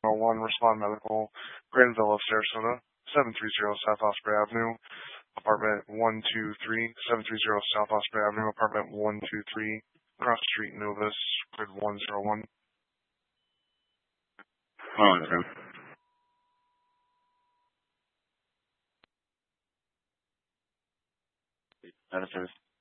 911, Respond Medical, Granville of Sarasota, 730 South Osprey Avenue, apartment 123, 730 South Osprey Avenue, apartment 123, Cross Street, Novus, grid 101. Oh, okay. That is